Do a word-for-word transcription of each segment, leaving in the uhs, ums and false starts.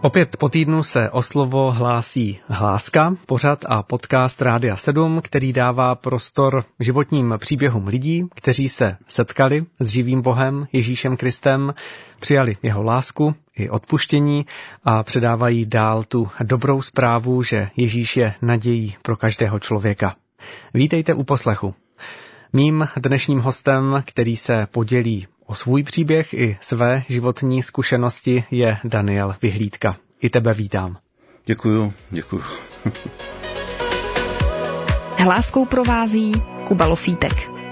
Opět po týdnu se o slovo hlásí Hláska, pořad a podcast Rádia sedm, který dává prostor životním příběhům lidí, kteří se setkali s živým Bohem Ježíšem Kristem, přijali jeho lásku i odpuštění a předávají dál tu dobrou zprávu, že Ježíš je nadějí pro každého člověka. Vítejte u poslechu. Mým dnešním hostem, který se podělí o svůj příběh i své životní zkušenosti, je Daniel Vyhlídka. I tebe vítám. Děkuju, děkuju. Hláskou provází Kuba Lofítek.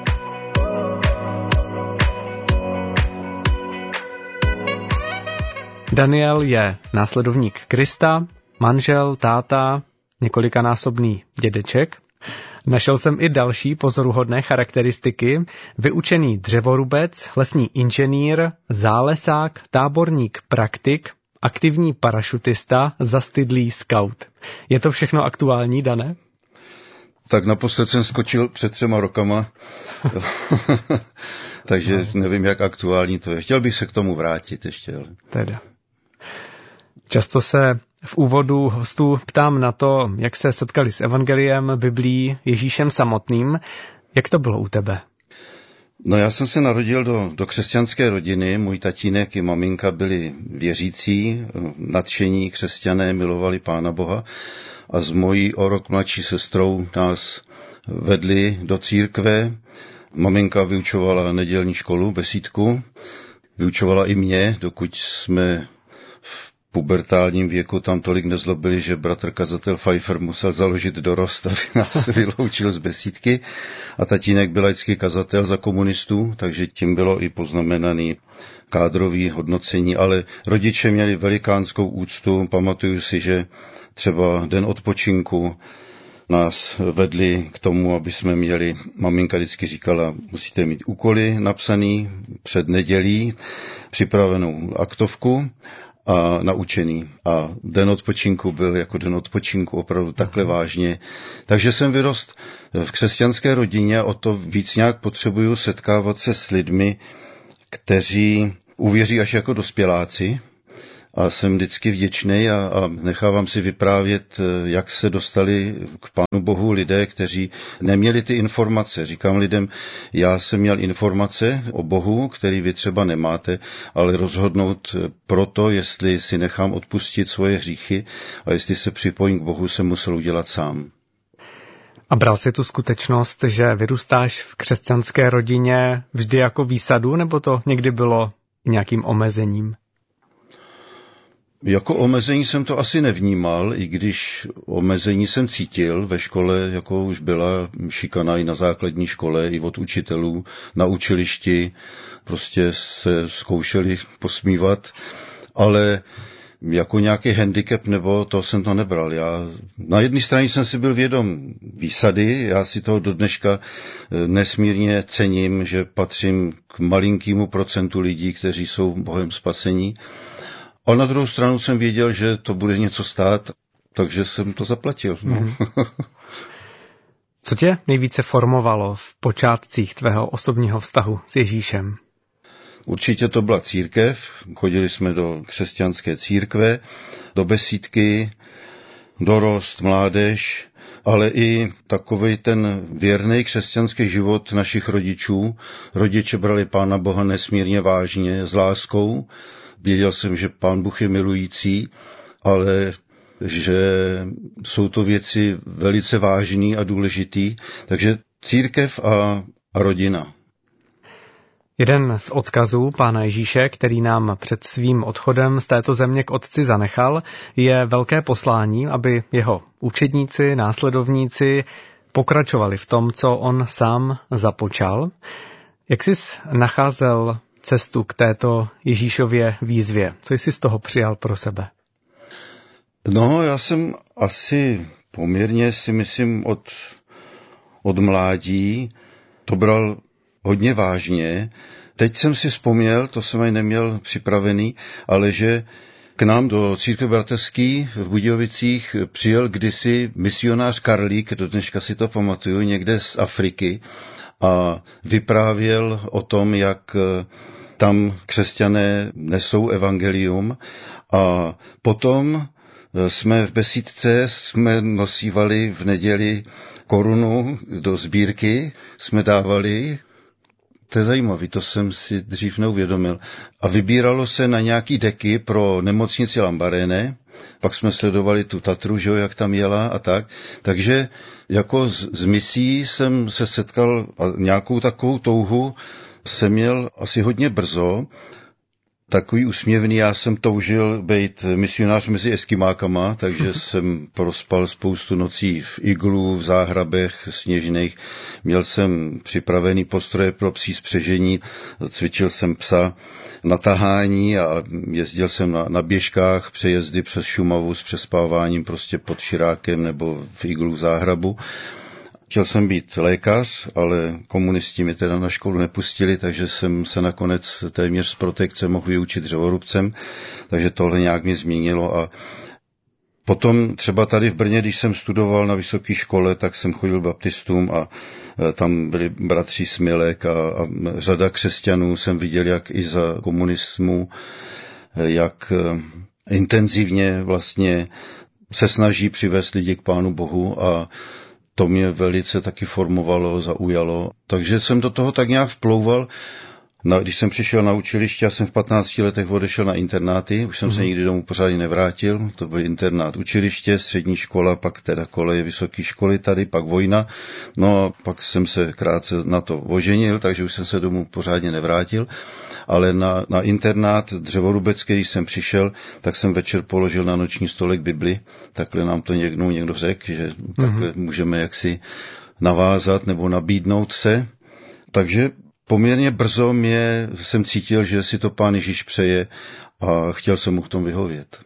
Daniel je následovník Krista, manžel, táta, několikanásobný dědeček. Našel jsem i další pozoruhodné charakteristiky. Vyučený dřevorubec, lesní inženýr, zálesák, táborník praktik, aktivní parašutista, zastydlý skaut. Je to všechno aktuální, Dané? Tak naposled jsem skočil před třema rokama, takže nevím, jak aktuální to je. Chtěl bych se k tomu vrátit ještě. Ale... Teda. Často se v úvodu hostů ptám na to, jak se setkali s evangeliem, Biblií, Ježíšem samotným. Jak to bylo u tebe? No já jsem se narodil do, do křesťanské rodiny, můj tatínek i maminka byli věřící, nadšení křesťané, milovali Pána Boha a s mojí o rok mladší sestrou nás vedli do církve. Maminka vyučovala nedělní školu, besídku, vyučovala i mě, dokud jsme v pubertálním věku tam tolik nezlobili, že bratr kazatel Pfeiffer musel založit dorost, aby nás vyloučil z besídky. A tatínek byl laický kazatel za komunistů, takže tím bylo i poznamenaný kádrový hodnocení, ale rodiče měli velikánskou úctu. Pamatuju si, že třeba den odpočinku nás vedli k tomu, aby jsme měli, maminka vždycky říkala, musíte mít úkoly napsaný před nedělí, připravenou aktovku a naučený. A den odpočinku byl jako den odpočinku opravdu takhle vážně. Takže jsem vyrost v křesťanské rodině a o to víc nějak potřebuju setkávat se s lidmi, kteří uvěří až jako dospěláci. A jsem vždycky vděčný a, a nechávám si vyprávět, jak se dostali k Pánu Bohu lidé, kteří neměli ty informace. Říkám lidem, já jsem měl informace o Bohu, který vy třeba nemáte, ale rozhodnout proto, jestli si nechám odpustit svoje hříchy a jestli se připojím k Bohu, jsem musel udělat sám. A bral jsi tu skutečnost, že vyrůstáš v křesťanské rodině vždy jako výsadu, nebo to někdy bylo nějakým omezením? Jako omezení jsem to asi nevnímal, i když omezení jsem cítil ve škole, jako už byla šikana i na základní škole, i od učitelů, na učilišti, prostě se zkoušeli posmívat, ale jako nějaký handicap nebo to jsem to nebral. Já na jedné straně jsem si byl vědom výsady, já si toho do dneška nesmírně cením, že patřím k malinkému procentu lidí, kteří jsou Bohem spasení. A na druhou stranu jsem věděl, že to bude něco stát, takže jsem to zaplatil. No. Mm. Co tě nejvíce formovalo v počátcích tvého osobního vztahu s Ježíšem? Určitě to byla církev. Chodili jsme do křesťanské církve, do besídky, dorost, mládež, ale i takovej ten věrný křesťanský život našich rodičů. Rodiče brali Pána Boha nesmírně vážně, s láskou. Věděl jsem, že Pán Bůh je milující, ale že jsou to věci velice vážné a důležité. Takže církev a, a rodina. Jeden z odkazů Pána Ježíše, který nám před svým odchodem z této země k Otci zanechal, je velké poslání, aby jeho učedníci, následovníci pokračovali v tom, co on sám započal. Jak jsi nacházel cestu k této Ježíšově výzvě? Co jsi z toho přijal pro sebe? No, já jsem asi poměrně si myslím od, od mládí to bral hodně vážně. Teď jsem si vzpomněl, to jsem ani neměl připravený, ale že k nám do církve bratrský v Budějovicích přijel kdysi misionář Karlík, do dneška si to pamatuju, někde z Afriky a vyprávěl o tom, jak tam křesťané nesou evangelium a potom jsme v besídce, jsme nosívali v neděli korunu do sbírky, jsme dávali. To je zajímavé, to jsem si dřív neuvědomil. A vybíralo se na nějaký deky pro nemocnici Lambaréne, pak jsme sledovali tu Tatru, že jo, jak tam jela a tak. Takže jako z, z misí jsem se setkal a nějakou takovou touhu jsem měl asi hodně brzo. Takový úsměvný, já jsem toužil být misionář mezi eskimákama, takže jsem prospal spoustu nocí v iglu, v záhrabech sněžných. Měl jsem připravený postroje pro psí spřežení, cvičil jsem psa na tahání a jezdil jsem na, na běžkách, přejezdy přes Šumavu s přespáváním prostě pod Širákem nebo v iglu v záhrabu. Chtěl jsem být lékař, ale komunisti mi teda na školu nepustili, takže jsem se nakonec téměř z protekce mohl vyučit dřevorubcem, takže tohle nějak mě změnilo a potom třeba tady v Brně, když jsem studoval na vysoké škole, tak jsem chodil baptistům a tam byli bratři Smilek a, a řada křesťanů jsem viděl, jak i za komunismu, jak intenzivně vlastně se snaží přivést lidi k Pánu Bohu a to mě velice taky formovalo, zaujalo. Takže jsem do toho tak nějak vplouval. Na, když jsem přišel na učiliště, já jsem v patnácti letech odešel na internáty, už jsem mm. se nikdy domů pořádně nevrátil. To byl internát, učiliště, střední škola, pak teda koleje vysoké školy tady, pak vojna. No a pak jsem se krátce na to oženil, takže už jsem se domů pořádně nevrátil. Ale na, na internát dřevorubecký, když jsem přišel, tak jsem večer položil na noční stolek Bibli. Takhle nám to někdo, někdo řekl, že takhle mm. můžeme jaksi navázat nebo nabídnout se. Takže poměrně brzo mě jsem cítil, že si to Pán Ježíš přeje a chtěl jsem mu v tom vyhovět.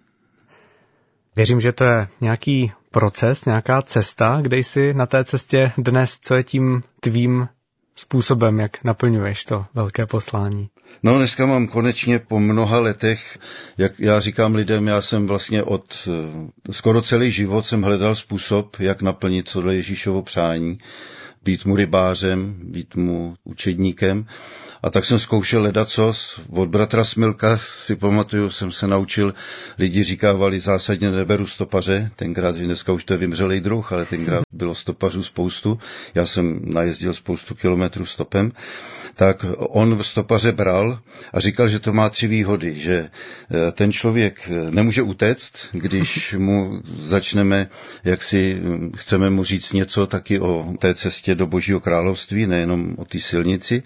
Věřím, že to je nějaký proces, nějaká cesta, kde jsi na té cestě dnes, co je tím tvým způsobem, jak naplňuješ to velké poslání. No dneska mám konečně po mnoha letech, jak já říkám lidem, já jsem vlastně od skoro celý život jsem hledal způsob, jak naplnit tohle Ježíšovo přání, být mu rybářem, být mu učedníkem. A tak jsem zkoušel ledacos. Od bratra Smilka si pamatuju, jsem se naučil, lidi říkávali zásadně neberu stopaře, tenkrát, že dneska už to je vymřelej druh, ale tenkrát bylo stopařů spoustu. Já jsem najezdil spoustu kilometrů stopem. Tak on stopaře bral a říkal, že to má tři výhody, že ten člověk nemůže utéct, když mu začneme, jak si chceme mu říct něco taky o té cestě do Božího království, nejenom o té silnici,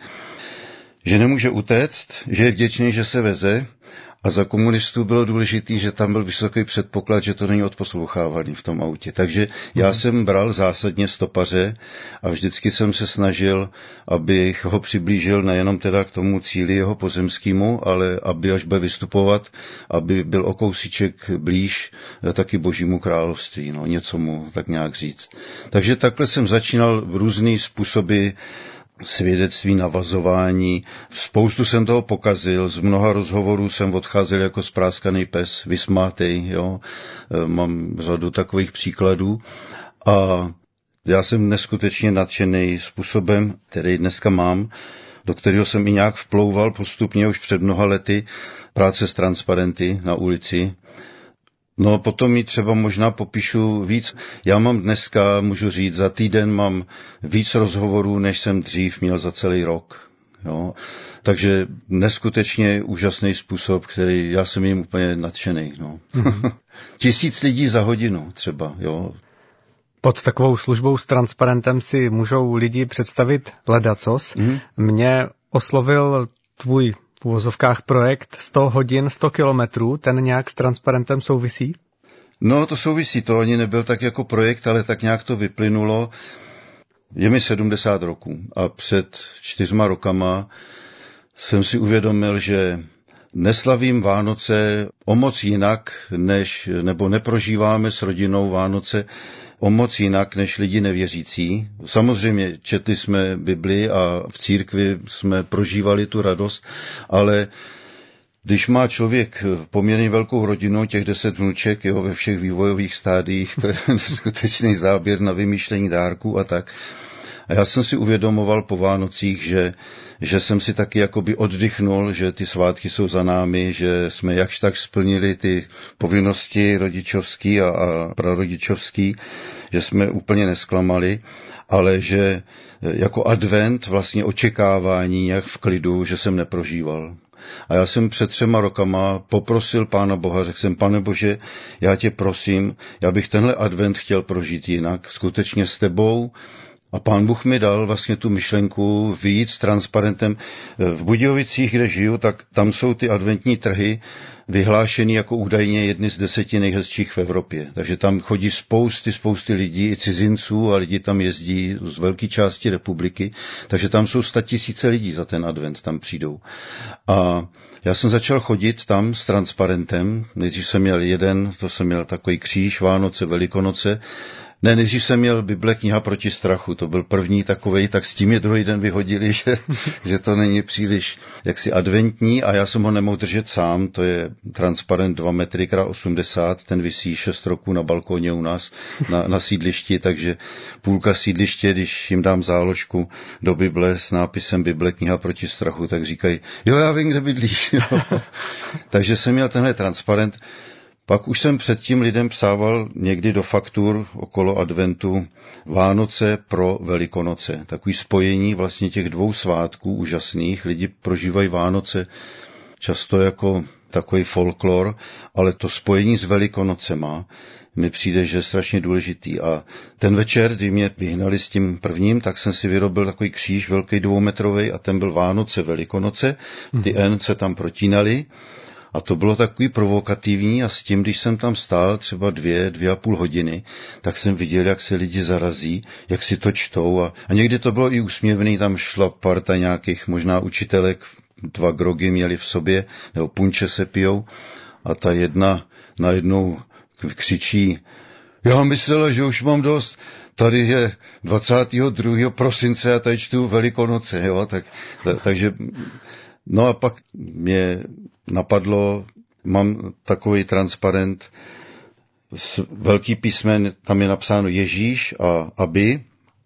že nemůže utéct, že je vděčný, že se veze a za komunistů bylo důležitý, že tam byl vysoký předpoklad, že to není odposlouchávaný v tom autě. Takže já jsem bral zásadně stopaře a vždycky jsem se snažil, abych ho přiblížil nejenom teda k tomu cíli jeho pozemskému, ale aby až bude vystupovat, aby byl o kousíček blíž taky Božímu království, no, něco mu tak nějak říct. Takže takhle jsem začínal různý způsoby svědectví, navazování. Spoustu jsem toho pokazil, z mnoha rozhovorů jsem odcházel jako spráskaný pes, vysmátej, jo. Mám řadu takových příkladů a já jsem neskutečně nadšený způsobem, který dneska mám, do kterého jsem i nějak vplouval postupně už před mnoha lety, práce s transparenty na ulici. No potom mi třeba možná popíšu víc. Já mám dneska, můžu říct, za týden mám víc rozhovorů, než jsem dřív měl za celý rok. Jo. Takže neskutečně úžasný způsob, který já jsem jim úplně nadšený. No. Mm-hmm. Tisíc lidí za hodinu třeba. Jo. Pod takovou službou s transparentem si můžou lidi představit ledacos. Mm-hmm. Mě oslovil tvůj v uvozovkách projekt sto hodin, sto kilometrů, ten nějak s transparentem souvisí? No, to souvisí, to ani nebyl tak jako projekt, ale tak nějak to vyplynulo. Je mi sedmdesát roků a před čtyřma rokama jsem si uvědomil, že neslavím Vánoce o moc jinak, než, nebo neprožíváme s rodinou Vánoce o moc jinak než lidi nevěřící. Samozřejmě četli jsme Bibli a v církvi jsme prožívali tu radost, ale když má člověk poměrně velkou rodinu, těch deset vnuček, jo, ve všech vývojových stádiích, to je skutečný záběr na vymýšlení dárků a tak. A já jsem si uvědomoval po Vánocích, že, že jsem si taky jakoby oddychnul, že ty svátky jsou za námi, že jsme jakž tak splnili ty povinnosti rodičovský a, a prarodičovský, že jsme úplně nesklamali, ale že jako advent vlastně očekávání nějak v klidu, že jsem neprožíval. A já jsem před třema rokama poprosil Pána Boha, řekl jsem, Pane Bože, já tě prosím, já bych tenhle advent chtěl prožít jinak, skutečně s tebou. A Pán Bůh mi dal vlastně tu myšlenku vyjít s transparentem. V Budějovicích, kde žiju, tak tam jsou ty adventní trhy vyhlášený jako údajně jedny z deseti nejhezčích v Evropě. Takže tam chodí spousty, spousty lidí, i cizinců, a lidi tam jezdí z velké části republiky. Takže tam jsou statisíce lidí za ten advent, tam přijdou. A já jsem začal chodit tam s transparentem. Nejdřív jsem měl jeden, to jsem měl takový kříž, Vánoce, Velikonoce. Ne, nejdřív jsem měl Bible kniha proti strachu, to byl první takovej, tak s tím je druhý den vyhodili, že, že to není příliš jaksi adventní a já jsem ho nemohl držet sám, to je transparent dva metry krát osmdesát, ten visí šest roků na balkóně u nás na, na sídlišti, takže půlka sídliště, když jim dám záložku do Bible s nápisem Bible kniha proti strachu, tak říkají, jo, já vím, kde bydlíš. Takže jsem měl tenhle transparent. Pak už jsem předtím lidem psával někdy do faktur okolo adventu Vánoce pro Velikonoce. Takový spojení vlastně těch dvou svátků úžasných. Lidi prožívají Vánoce často jako takový folklor, ale to spojení s Velikonocema mi přijde, že je strašně důležitý. A ten večer, kdy mě vyhnali s tím prvním, tak jsem si vyrobil takový kříž velký dvoumetrovej a ten byl Vánoce, Velikonoce. Ty N se tam protínali. A to bylo takový provokativní a s tím, když jsem tam stál třeba dvě, dvě a půl hodiny, tak jsem viděl, jak se lidi zarazí, jak si to čtou a, a někdy to bylo i úsměvný, tam šla parta nějakých možná učitelek, dva grogy měli v sobě, nebo punče se pijou a ta jedna najednou křičí, já myslela, že už mám dost, tady je dvacátého druhého prosince a tady čtu Velikonoce, jo, tak, tak, takže... No a pak mě napadlo, mám takový transparent, s velký písmen, tam je napsáno Ježíš a aby,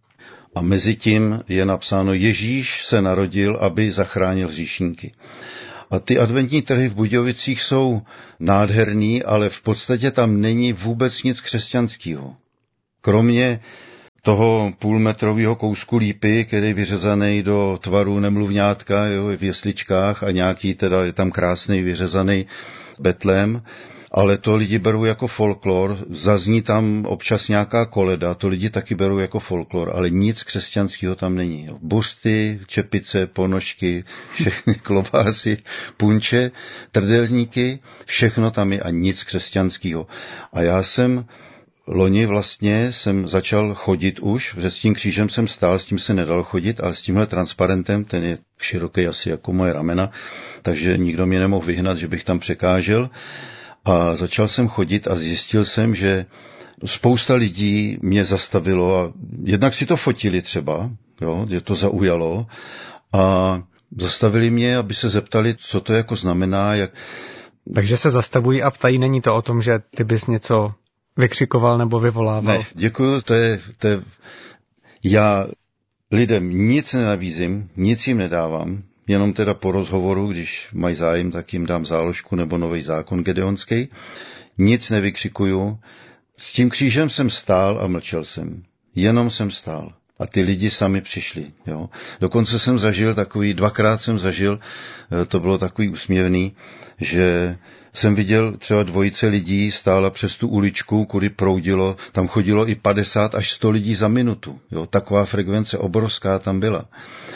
a mezi tím je napsáno Ježíš se narodil, aby zachránil hříšníky. A ty adventní trhy v Budějovicích jsou nádherný, ale v podstatě tam není vůbec nic křesťanského. Kromě toho půlmetrového kousku lípy, který je vyřezaný do tvaru nemluvňátka, jo, v jesličkách a nějaký, teda je tam krásný vyřezaný betlém, ale to lidi berou jako folklor, zazní tam občas nějaká koleda, to lidi taky berou jako folklor, ale nic křesťanského tam není. Jo. Buřty, čepice, ponožky, všechny klobásy, punče, trdelníky, všechno tam je a nic křesťanského. A já jsem loni vlastně jsem začal chodit už, protože s tím křížem jsem stál, s tím se nedalo chodit, ale s tímhle transparentem, ten je široký asi jako moje ramena, takže nikdo mě nemohl vyhnat, že bych tam překážel. A začal jsem chodit a zjistil jsem, že spousta lidí mě zastavilo a jednak si to fotili třeba, jo, že to zaujalo a zastavili mě, aby se zeptali, co to jako znamená. Jak... Takže se zastavují a ptají, není to o tom, že ty bys něco vykřikoval nebo vyvolával? Ne, děkuju, to je, to je, já lidem nic nenabízím, nic jim nedávám, jenom teda po rozhovoru, když mají zájem, tak jim dám záložku nebo nový zákon gedeonský, nic nevykřikuju, s tím křížem jsem stál a mlčel jsem, jenom jsem stál. A ty lidi sami přišli. Jo. Dokonce jsem zažil takový, dvakrát jsem zažil, to bylo takový úsměvný, že jsem viděl třeba dvojice lidí stála přes tu uličku, kudy proudilo, tam chodilo i padesát až sto lidí za minutu. Jo. Taková frekvence obrovská tam byla.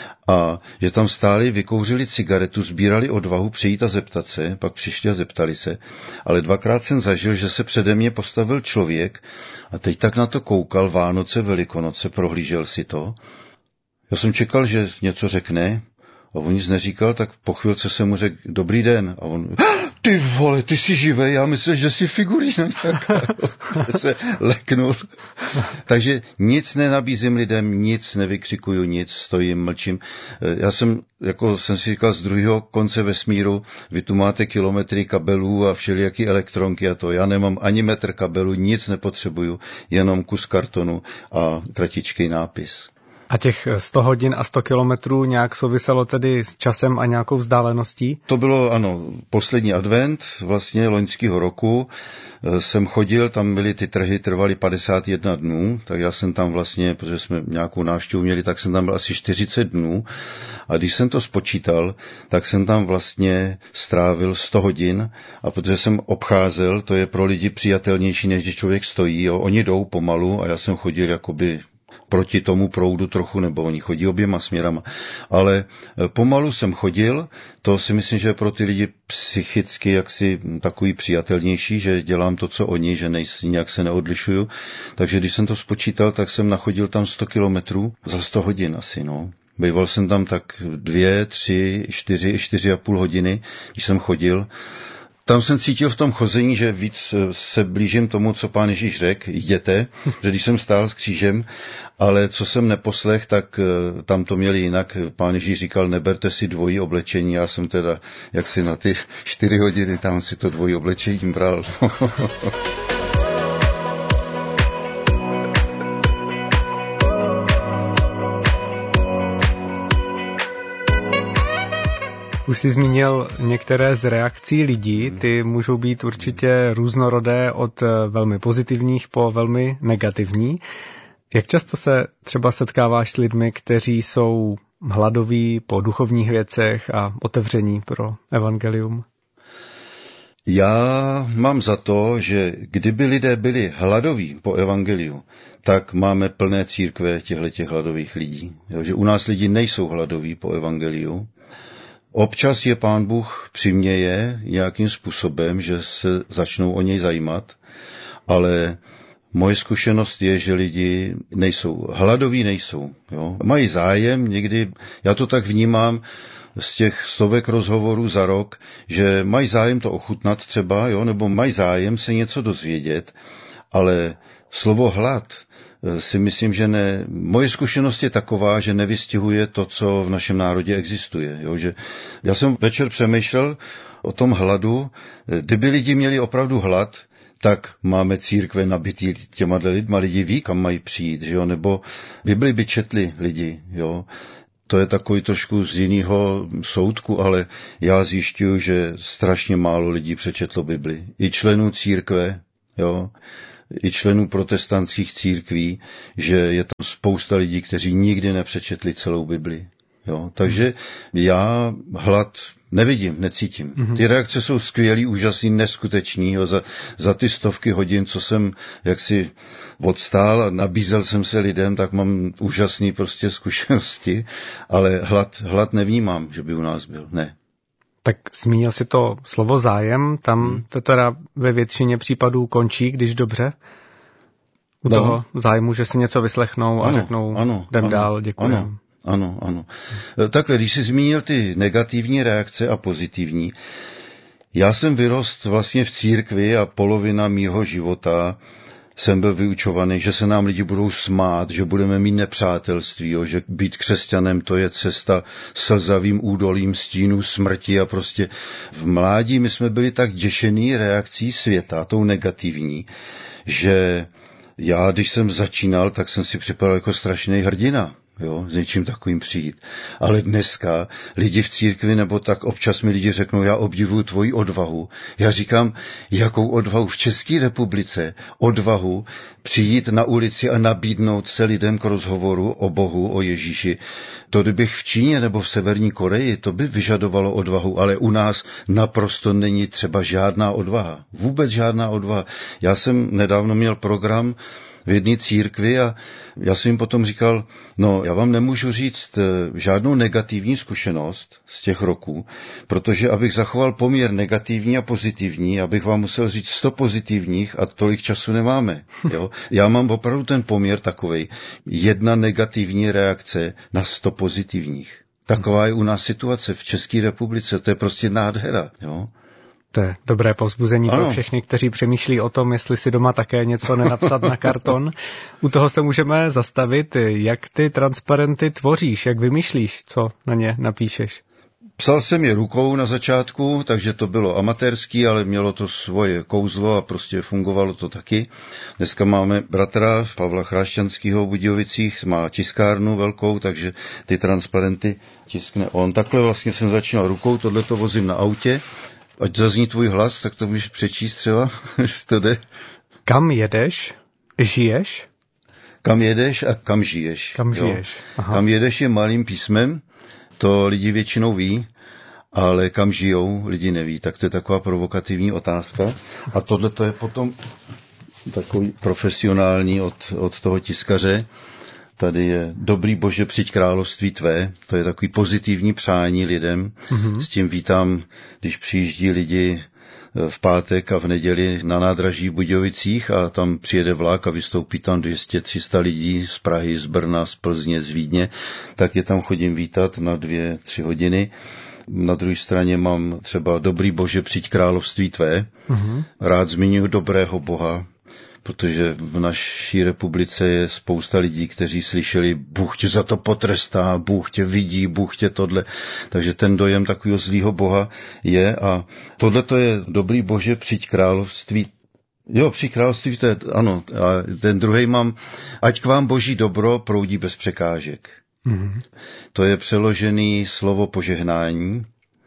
A že tam stáli, vykouřili cigaretu, sbírali odvahu přijít a zeptat se, pak přišli a zeptali se. Ale dvakrát jsem zažil, že se přede mě postavil člověk a teď tak na to koukal, Vánoce, Velikonoce, prohlížel si to. Já jsem čekal, že něco řekne a on nic neříkal, tak po chvilce jsem mu řekl, dobrý den. A on, ty vole, ty jsi živej, já myslím, že jsi figurína nějaká. se leknul. Takže nic nenabízím lidem, nic nevykřikuju, nic, stojím, mlčím. Já jsem, jako jsem si říkal, z druhého konce vesmíru, vy tu máte kilometry kabelů a všelijaký elektronky a to. Já nemám ani metr kabelů, nic nepotřebuju, jenom kus kartonu a kratičký nápis. A těch sto hodin a sto kilometrů nějak souviselo tedy s časem a nějakou vzdáleností? To bylo, ano, poslední advent vlastně loňského roku. Jsem chodil, tam byly ty trhy, trvaly padesát jedna dnů, tak já jsem tam vlastně, protože jsme nějakou návštěvu měli, tak jsem tam byl asi čtyřicet dnů. A když jsem to spočítal, tak jsem tam vlastně strávil sto hodin a protože jsem obcházel, to je pro lidi přijatelnější, než když člověk stojí, jo. Oni jdou pomalu a já jsem chodil jakoby proti tomu proudu trochu, nebo oni chodí oběma směrama. Ale pomalu jsem chodil, to si myslím, že je pro ty lidi psychicky jaksi takový přijatelnější, že dělám to, co oni, že nejsi, nějak se neodlišuju. Takže když jsem to spočítal, tak jsem nachodil tam sto kilometrů za sto hodin asi, no. Býval jsem tam tak dvě, tři, čtyři, čtyři a půl hodiny, když jsem chodil. Tam jsem cítil v tom chození, že víc se blížím tomu, co pán Ježíš řekl, jděte, že když jsem stál s křížem, ale co jsem neposlech, tak tam to měli jinak. Pán Ježíš říkal, neberte si dvojí oblečení, já jsem teda, jak si na ty čtyři hodiny, tam si to dvojí oblečení bral. Už jsi zmínil některé z reakcí lidí, ty můžou být určitě různorodé od velmi pozitivních po velmi negativní. Jak často se třeba setkáváš s lidmi, kteří jsou hladoví po duchovních věcech a otevření pro evangelium? Já mám za to, že kdyby lidé byli hladoví po evangeliu, tak máme plné církve těchto hladových lidí. Jo, že u nás lidi nejsou hladoví po evangeliu. Občas je Pán Bůh přiměje nějakým způsobem, že se začnou o něj zajímat, ale moje zkušenost je, že lidi nejsou, hladoví nejsou. Jo. Mají zájem, někdy, já to tak vnímám z těch stovek rozhovorů za rok, že mají zájem to ochutnat třeba, jo, nebo mají zájem se něco dozvědět, ale slovo hlad si myslím, že ne. Moje zkušenost je taková, že nevystihuje to, co v našem národě existuje. Jo? Že já jsem večer přemýšlel o tom hladu. Kdyby lidi měli opravdu hlad, tak máme církve nabitý těma lidma, lidi ví, kam mají přijít, že jo? Nebo Bibli by četli lidi. Jo? To je takový trošku z jiného soudku, ale já zjišťuju, že strašně málo lidí přečetlo Bibli. I členů církve, jo? I členů protestantských církví, že je tam spousta lidí, kteří nikdy nepřečetli celou Bibli. Jo? Takže já hlad nevidím, necítím. Ty reakce jsou skvělý, úžasný, neskutečný. Jo? Za, za ty stovky hodin, co jsem jaksi odstál a nabízel jsem se lidem, tak mám úžasný prostě zkušenosti, ale hlad, hlad nevnímám, že by u nás byl. Ne. Tak zmínil si to slovo zájem, tam hmm. to teda ve většině případů končí, když dobře. U no. toho zájmu, že si něco vyslechnou a ano, řeknou, ano, jdem ano, dál, děkuji. Ano, ano, ano. Takhle, když jsi zmínil ty negativní reakce a pozitivní, já jsem vyrost vlastně v církvi a polovina mýho života jsem byl vyučovaný, že se nám lidi budou smát, že budeme mít nepřátelství, jo, že být křesťanem to je cesta slzavým údolím stínů smrti a prostě v mládí my jsme byli tak děšený reakcí světa, tou negativní, že já, když jsem začínal, tak jsem si připadal jako strašný hrdina. Jo, s něčím takovým přijít. Ale dneska lidi v církvi, nebo tak občas mi lidi řeknou, já obdivuju tvoji odvahu. Já říkám, jakou odvahu v České republice, odvahu přijít na ulici a nabídnout se lidem k rozhovoru o Bohu, o Ježíši. To kdybych v Číně nebo v Severní Koreji, to by vyžadovalo odvahu, ale u nás naprosto není třeba žádná odvaha. Vůbec žádná odvaha. Já jsem nedávno měl program v jedné církvi a já jsem jim potom říkal, no já vám nemůžu říct žádnou negativní zkušenost z těch roků, protože abych zachoval poměr negativní a pozitivní, abych vám musel říct sto pozitivních a tolik času nemáme. Jo? Já mám opravdu ten poměr takovej, jedna negativní reakce na sto pozitivních. Taková je u nás situace v České republice, to je prostě nádhera. Jo? To je dobré povzbuzení ano. pro všechny, kteří přemýšlí o tom, jestli si doma také něco nenapsat na karton. U toho se můžeme zastavit. Jak ty transparenty tvoříš, jak vymýšlíš, co na ně napíšeš? Psal jsem je rukou na začátku, takže to bylo amatérský, ale mělo to svoje kouzlo a prostě fungovalo to taky. Dneska máme bratra Pavla Chrášťanského v Budějovicích, má tiskárnu velkou, takže ty transparenty tiskne on. Takhle vlastně jsem začínal rukou, tohle to vozím na autě. Ať zazní tvůj hlas, tak to můžeš přečíst třeba, jestli to jde. Kam jedeš? Žiješ? Kam jedeš a kam žiješ. Kam žiješ. Aha. Kam jedeš je malým písmem, to lidi většinou ví, ale kam žijou, lidi neví. Tak to je taková provokativní otázka. A tohle to je potom takový profesionální od, od toho tiskaře. Tady je dobrý Bože, přijď království tvé. To je takový pozitivní přání lidem. Mm-hmm. S tím vítám, když přijíždí lidi v pátek a v neděli na nádraží v Budějovicích a tam přijede vlak a vystoupí tam dvě stě tři sta lidí z Prahy, z Brna, z Plzně, z Vídně, tak je tam chodím vítat na dvě, tři hodiny. Na druhé straně mám třeba dobrý Bože, přijď království tvé. Mm-hmm. Rád zmiňuji dobrého Boha, protože v naší republice je spousta lidí, kteří slyšeli, Bůh tě za to potrestá, Bůh tě vidí, Bůh tě tohle. Takže ten dojem takového zlýho Boha je a tohle to je dobrý Bože, přijď království. Jo, přijď království, to je, ano. A ten druhej mám, ať k vám Boží dobro proudí bez překážek. Mm-hmm. To je přeložený slovo požehnání.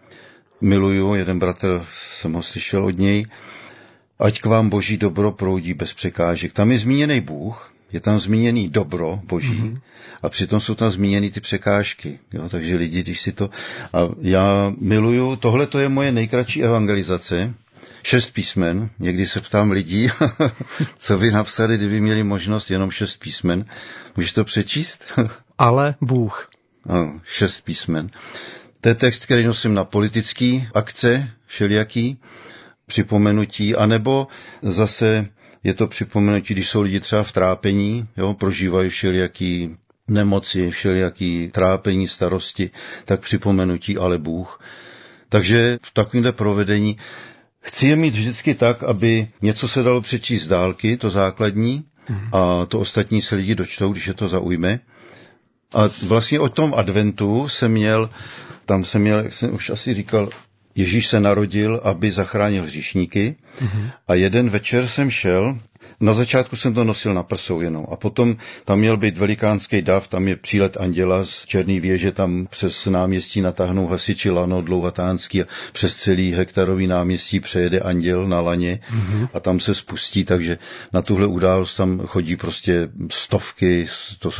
Miluju, jeden bratr, jsem ho slyšel od něj, ať k vám Boží dobro proudí bez překážek. Tam je zmíněný Bůh, je tam zmíněný dobro Boží mm-hmm. a přitom jsou tam zmíněny ty překážky. Jo? Takže lidi, když si to... A já miluju, tohle to je moje nejkratší evangelizace, šest písmen, někdy se ptám lidí, co by napsali, kdyby měli možnost jenom šest písmen. Můžeš to přečíst? Ale Bůh. Ano, šest písmen. To je text, který nosím na politický akce, všelijaký, připomenutí, anebo zase je to připomenutí, když jsou lidi třeba v trápení, jo, prožívají všelijaký nemoci, všelijaký trápení, starosti, tak připomenutí ale Bůh. Takže v takovémhle provedení chci je mít vždycky tak, aby něco se dalo přečíst z dálky, to základní, a to ostatní se lidi dočtou, když je to zaujme. A vlastně o tom adventu jsem měl, tam jsem měl, jak jsem už asi říkal, Ježíš se narodil, aby zachránil hříšníky mm-hmm. a jeden večer jsem šel, na začátku jsem to nosil na prsou jenom a potom tam měl být velikánský dav, tam je přílet anděla z Černý věže, tam přes náměstí natáhnou hasiči lano dlouhatánský a přes celý hektarový náměstí přejede anděl na laně mm-hmm. a tam se spustí, takže na tuhle událost tam chodí prostě stovky, to jsou